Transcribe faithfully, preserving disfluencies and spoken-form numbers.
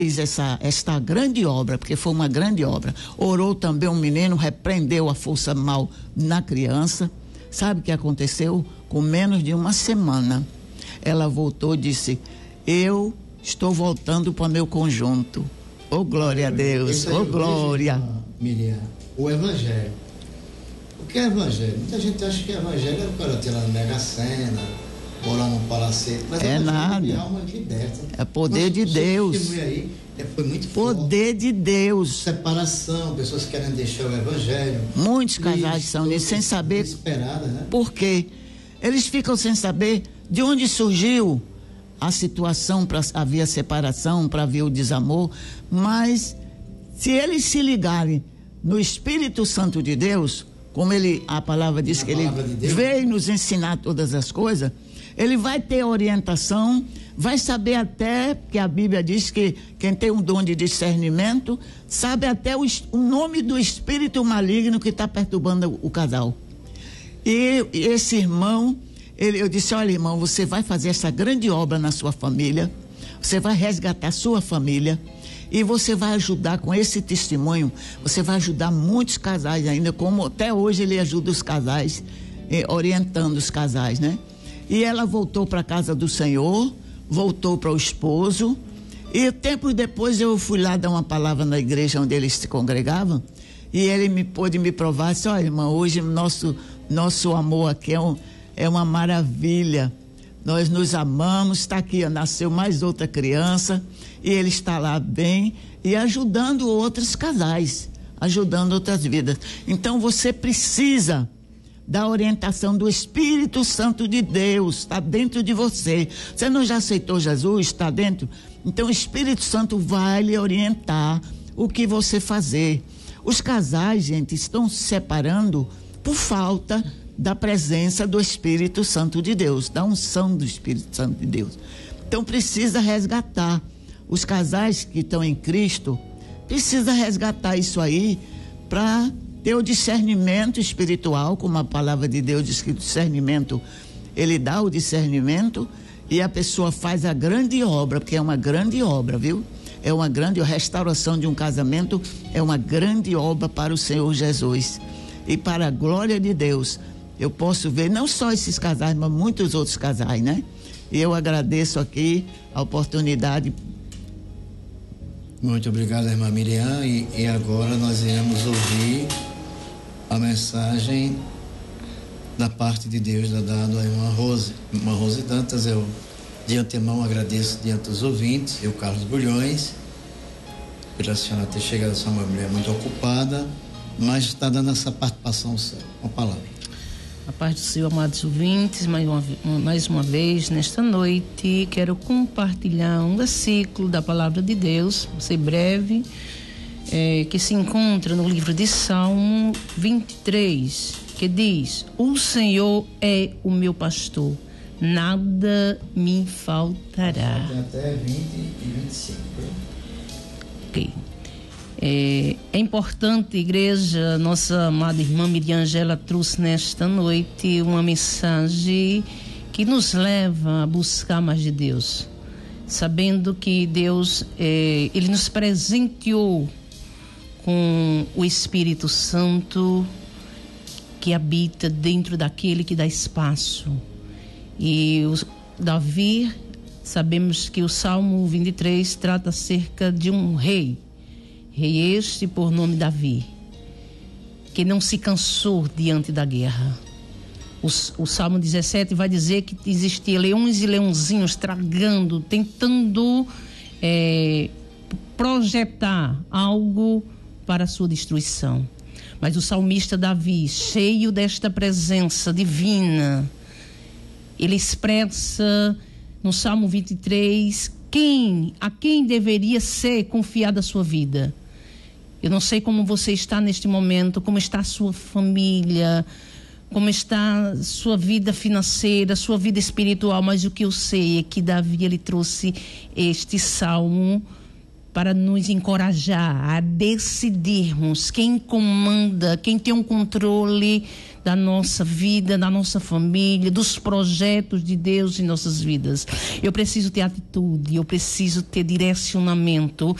essa, esta grande obra, porque foi uma grande obra. Orou também um menino, repreendeu a força mal na criança. Sabe o que aconteceu? Com menos de uma semana, ela voltou e disse: eu estou voltando para o meu conjunto. Oh, glória a Deus, oh, glória. Vejo, Miriam, o evangelho. O que é evangelho? Muita gente acha que evangelho é o cara ter lá na Mega Sena, morar num palacete, mas é nada. É alma liberta. É poder de Deus. Aí, é, foi muito poder forte. De Deus. Separação, pessoas querem deixar o evangelho. Muitos casais são nisso, sem saber né? por quê. Eles ficam sem saber de onde surgiu a situação para haver a separação, para haver o desamor, mas se eles se ligarem no Espírito Santo de Deus, como ele, a palavra diz a que palavra ele de veio nos ensinar todas as coisas, ele vai ter orientação, vai saber até, que a Bíblia diz que quem tem um dom de discernimento, sabe até o, o nome do espírito maligno que está perturbando o, o casal. E, e esse irmão, ele, eu disse: olha, irmão, você vai fazer essa grande obra na sua família, você vai resgatar a sua família, e você vai ajudar com esse testemunho, você vai ajudar muitos casais ainda, como até hoje ele ajuda os casais, eh, orientando os casais, né? E ela voltou para a casa do Senhor, voltou para o esposo, e tempos depois eu fui lá dar uma palavra na igreja onde eles se congregavam, e ele me pôde me provar, disse: olha, irmã, hoje nosso, nosso amor aqui é, um, é uma maravilha, nós nos amamos, está aqui, nasceu mais outra criança, e ele está lá bem e ajudando outros casais, ajudando outras vidas. Então você precisa da orientação do Espírito Santo de Deus, está dentro de você. Você não já aceitou Jesus? Está dentro? Então o Espírito Santo vai lhe orientar o que você fazer. Os casais, gente, estão se separando por falta da presença do Espírito Santo de Deus, da unção do Espírito Santo de Deus. Então precisa resgatar. Os casais que estão em Cristo precisa resgatar isso aí para ter o discernimento espiritual, como a palavra de Deus diz que o discernimento, ele dá o discernimento e a pessoa faz a grande obra, porque é uma grande obra, viu? É uma grande, a restauração de um casamento é uma grande obra para o Senhor Jesus. E para a glória de Deus, eu posso ver não só esses casais, mas muitos outros casais, né? E eu agradeço aqui a oportunidade. Muito obrigado, irmã Miriam, e, e agora nós iremos ouvir a mensagem da parte de Deus dada à irmã Rose. Irmã Rose Dantas, eu de antemão agradeço diante dos ouvintes, eu, Carlos Bulhões, pela senhora ter chegado, essa mulher muito ocupada, mas está dando essa participação com a palavra. A paz do Senhor, amados ouvintes, mais uma, mais uma vez, nesta noite, quero compartilhar um versículo da palavra de Deus, vou ser breve, é, que se encontra no livro de Salmo vinte e três, que diz: o Senhor é o meu pastor, nada me faltará. Tem até vinte e vinte e cinco. Ok. É, é importante, igreja, nossa amada irmã Miriam Angela trouxe nesta noite uma mensagem que nos leva a buscar mais de Deus, sabendo que Deus, é, ele nos presenteou com o Espírito Santo que habita dentro daquele que dá espaço. E o Davi, sabemos que o Salmo vinte e três trata acerca de um rei, rei este por nome Davi, que não se cansou diante da guerra. O, o Salmo dezessete vai dizer que existia leões e leãozinhos tragando, tentando é, projetar algo para a sua destruição. Mas o salmista Davi, cheio desta presença divina, ele expressa no Salmo vinte e três quem, a quem deveria ser confiada a sua vida. Eu não sei como você está neste momento, como está a sua família, como está a sua vida financeira, sua vida espiritual, mas o que eu sei é que Davi, ele trouxe este salmo para nos encorajar a decidirmos quem comanda, quem tem um controle da nossa vida, da nossa família, dos projetos de Deus em nossas vidas. Eu preciso ter atitude, eu preciso ter direcionamento,